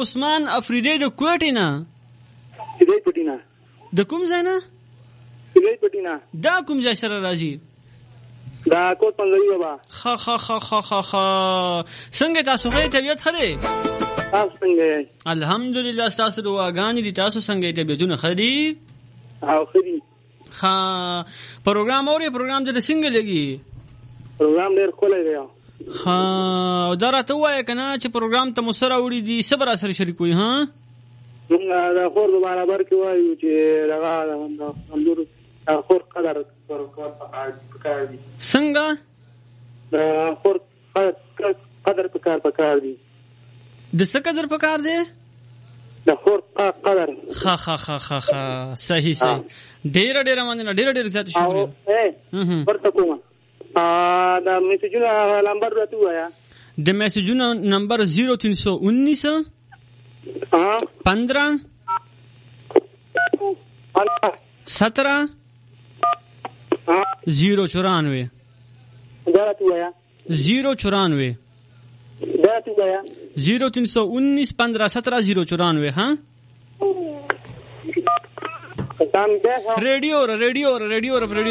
عثمان افریدی د کوټې نه دې پټینا د کوم ځای نه دې پټینا دا کوم ځای سره راځي دا کوټ پنځوي بابا خا خا خا خا خا خا څنګه تاسو غوې طبيعت خدي تاسو څنګه الحمدلله تاسو دعاګانې دي تاسو څنګه طبيعتونه خدي او خدي ها پروګرام اوري پروګرام دې څنګه لګي پروګرام ډېر خولای دی ها دا راته وایې کنه چې پروګرام ته مسره وړي دي صبر سره شریکوي ها موږ دا خور به برابر کې وایو چې دغه حضور خور قدر پکار دي څنګه خور قدر پکار دي د څه قدر پکار دی د خور قدر خا خا خا خا خا صحیح ډېر باندې ډېر زیات شکر ورته کومه دا میسجونه نمبر راته وایا د میسجونو نمبر 0319 15 17 094 دا راته وایا 094 دا راته وایا 0319 15 17 094 ها ریډیو